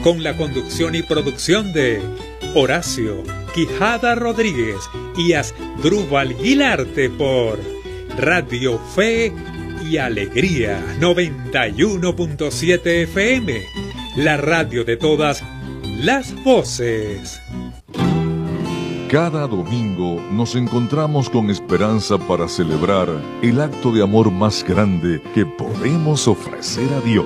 con la conducción y producción de Horacio Quijada Rodríguez y Asdrúbal Guilarte por Radio Fe y Alegría 91.7 FM, la radio de todas las voces. Cada domingo nos encontramos con esperanza para celebrar el acto de amor más grande que podemos ofrecer a Dios.